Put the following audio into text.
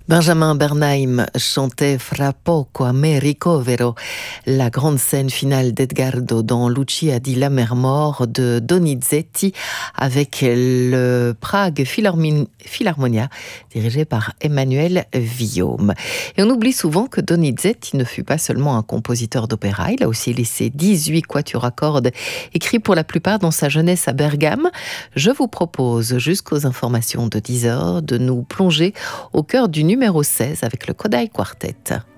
Benjamin Bernheim chantait Fra poco a me ricovero, la grande scène finale d'Edgardo dans Lucia di Lammermoor de Donizetti avec le Prague Philharmonia dirigé par Emmanuel Villaume. Et on oublie souvent que Donizetti ne fut pas seulement un compositeur d'opéra, il a aussi laissé 18 quatuors à cordes écrits pour la plupart dans sa jeunesse à Bergame. Je vous propose jusqu'aux informations de 10h de nous plonger au cœur du numéro 16 avec le Kodály Quartet.